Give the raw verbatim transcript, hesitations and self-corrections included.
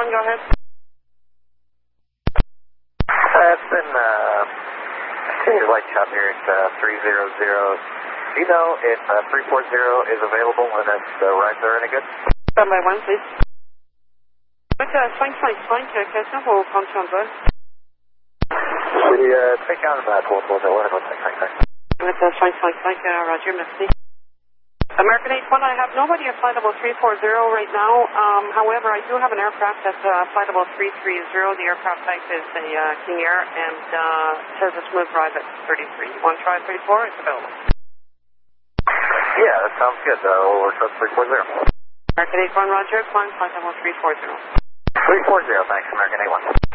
one, go ahead. Uh, it's been, uh, senior light shop here at uh, three zero zero. Do you know if uh, three four zero is available when it uh, arrives there any good? Stand by one, please. With uh, cinq cinq cinq, uh, question pour prendre sur vol. Oui, euh, take out about four four zero, what about cinq cinq cinq? With uh, cinq cinq cinq, uh, Roger, merci. American eight one, I have nobody at flight level three four zero right now. Um, however, I do have an aircraft at uh, flight level three three zero. The aircraft type is a uh, King Air and uh, says a smooth drive at thirty-three. You want to try thirty-four? It's available. Yeah, that sounds good. Uh, we'll request three four zero. American eight one, Roger, climb flight level three four zero. three four zero, thanks, American eight one.